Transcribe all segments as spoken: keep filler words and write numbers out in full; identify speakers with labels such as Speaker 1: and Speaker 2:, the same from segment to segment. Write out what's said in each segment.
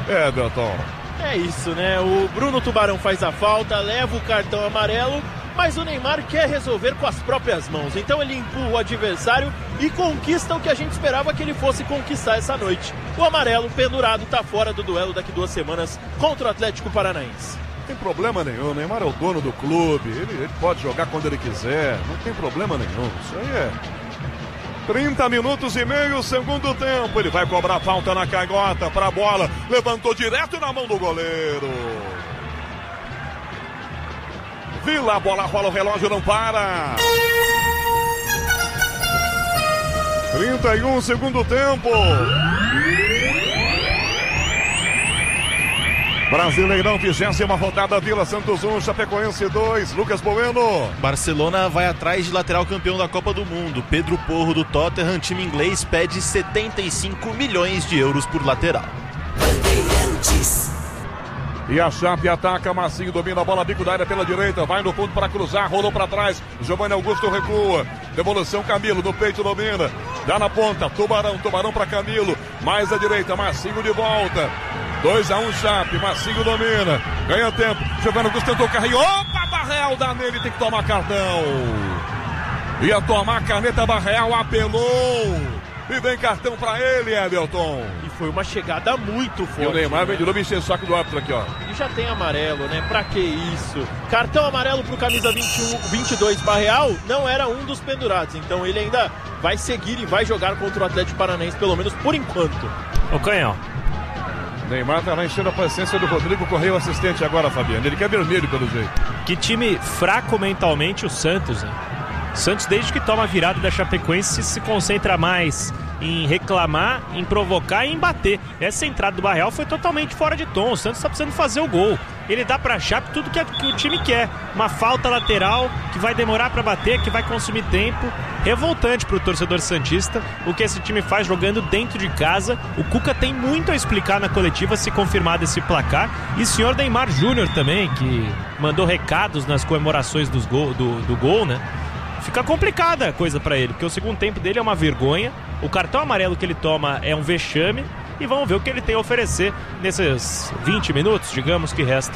Speaker 1: É, Belton.
Speaker 2: É isso, né? O Bruno Tubarão faz a falta, leva o cartão amarelo, mas o Neymar quer resolver com as próprias mãos. Então ele empurra o adversário e conquista o que a gente esperava que ele fosse conquistar essa noite. O amarelo pendurado tá fora do duelo daqui duas semanas contra o Atlético Paranaense.
Speaker 1: Não tem problema nenhum, o Neymar é o dono do clube, ele, ele pode jogar quando ele quiser, não tem problema nenhum. Isso aí é... trinta minutos e meio, segundo tempo. Ele vai cobrar falta na canhota para a bola. Levantou direto na mão do goleiro. Vila, a bola rola, o relógio não para. trinta e um, segundo tempo. Brasileirão, vigésima rodada, Vila Santos um, Chapecoense dois, Lucas Bueno.
Speaker 3: Barcelona vai atrás de lateral campeão da Copa do Mundo. Pedro Porro do Tottenham, time inglês, pede setenta e cinco milhões de euros por lateral.
Speaker 1: E a Chape ataca, Massinho domina a bola, bico da área pela direita, vai no fundo para cruzar, rolou para trás, Giovanni Augusto recua, devolução Camilo, no peito domina, dá na ponta, Tubarão, Tubarão para Camilo, mais à direita, Massinho de volta. dois a um Chape, Massinho domina, ganha tempo, Giovanni Augusto tentou carrinho, opa, Barreal dá nele, tem que tomar cartão. Ia tomar caneta, Barreal apelou, e vem cartão pra ele, Everton.
Speaker 2: E foi uma chegada muito forte.
Speaker 1: E o Neymar
Speaker 2: né?
Speaker 1: vem de novo encher o saco do árbitro aqui, ó.
Speaker 2: E já tem amarelo, né? Pra que isso? Cartão amarelo pro camisa vinte e um, vinte e dois, Barreal, não era um dos pendurados, então ele ainda vai seguir e vai jogar contra o Atlético Paranaense, pelo menos por enquanto.
Speaker 4: O Canhão.
Speaker 1: Neymar tá lá enchendo a paciência do Rodrigo Correia, o assistente agora, Fabiano. Ele quer vermelho pelo jeito.
Speaker 4: Que time fraco mentalmente o Santos, né? Santos, desde que toma a virada da Chapecoense, se concentra mais em reclamar, em provocar e em bater. Essa entrada do Barreal foi totalmente fora de tom. O Santos está precisando fazer o gol. Ele dá pra Chape tudo que, que o time quer. Uma falta lateral que vai demorar pra bater, que vai consumir tempo. Revoltante pro torcedor santista o que esse time faz jogando dentro de casa. O Cuca tem muito a explicar na coletiva se confirmado esse placar. E o senhor Neymar Júnior também, que mandou recados nas comemorações dos gol, do, do gol, né? Fica complicada a coisa pra ele, porque o segundo tempo dele é uma vergonha. O cartão amarelo que ele toma é um vexame. E vamos ver o que ele tem a oferecer nesses vinte minutos, digamos, que resta.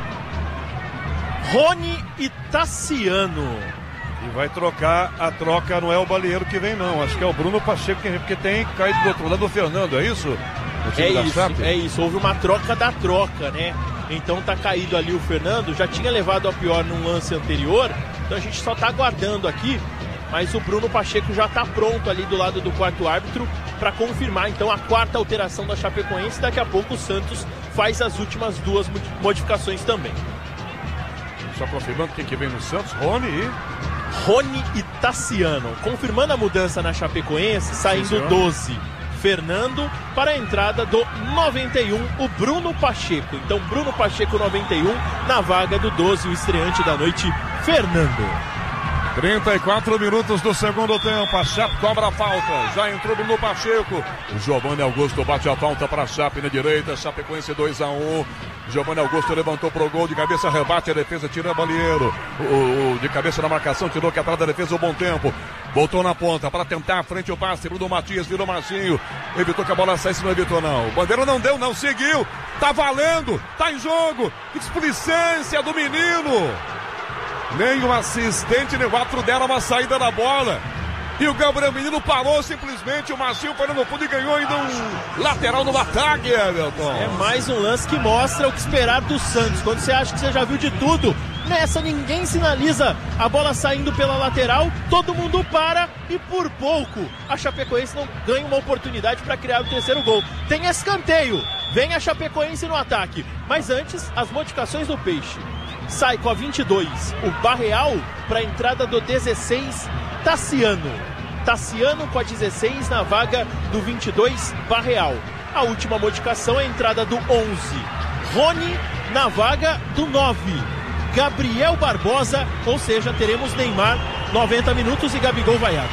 Speaker 2: Rony e Tassiano.
Speaker 1: E vai trocar, a troca não é o Balieiro que vem não, acho que é o Bruno Pacheco que vem, porque tem caído do outro lado o Fernando, é isso?
Speaker 2: É isso, é isso, houve uma troca da troca, né? Então tá caído ali o Fernando, já tinha levado a pior num lance anterior, então a gente só tá aguardando aqui, mas o Bruno Pacheco já tá pronto ali do lado do quarto árbitro para confirmar então a quarta alteração da Chapecoense. Daqui a pouco o Santos faz as últimas duas modificações também.
Speaker 1: Só confirmando quem que vem no Santos, Rony e...
Speaker 2: Rony e Tassiano. Confirmando a mudança na Chapecoense, saindo doze. Fernando para a entrada do noventa e um, o Bruno Pacheco. Então Bruno Pacheco noventa e um na vaga do doze, o estreante da noite, Fernando.
Speaker 1: trinta e quatro minutos do segundo tempo, a Chape cobra a falta, já entrou Bruno Pacheco, o Giovanni Augusto bate a falta para a Chape na direita, Chapecoense dois a um, Giovanni Augusto levantou pro gol, de cabeça rebate a defesa, tira Balieiro, o, o, de cabeça na marcação, tirou que atrás da defesa o bom tempo, voltou na ponta para tentar a frente o passe, Bruno Matias virou Marcinho, evitou que a bola saísse, não evitou não, o Bandeira não deu não, seguiu, tá valendo, tá em jogo, que displicência do menino. Nem o assistente, nem o árbitro deram uma saída na bola. E o Gabriel Menino parou simplesmente. O Marcinho foi no fundo e ganhou ainda um lateral no ataque, Everton.
Speaker 2: É mais um lance que mostra o que esperar do Santos. Quando você acha que você já viu de tudo, nessa ninguém sinaliza a bola saindo pela lateral. Todo mundo para e por pouco a Chapecoense não ganha uma oportunidade para criar o terceiro gol. Tem escanteio. Vem a Chapecoense no ataque. Mas antes, as modificações do Peixe. Sai com a vinte e dois o Barreal para a entrada do dezesseis, Tassiano. Tassiano com a dezesseis na vaga do vinte e dois, Barreal. A última modificação é a entrada do onze, Rony na vaga do nove, Gabriel Barbosa, ou seja, teremos Neymar noventa minutos e Gabigol vaiado.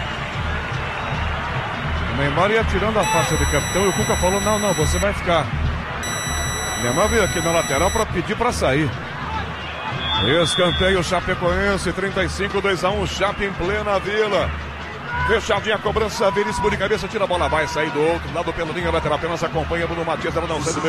Speaker 1: O Neymar ia tirando a faixa de capitão e o Cuca falou, não, não, você vai ficar. O Neymar veio aqui na lateral para pedir para sair. Escanteio Chapecoense, trinta e cinco, dois a um, Chape em plena Vila. Fechadinha a cobrança, Veríssimo de cabeça, tira a bola, vai sair do outro lado pela linha lateral, apenas acompanha Bruno Matias, ela não sai do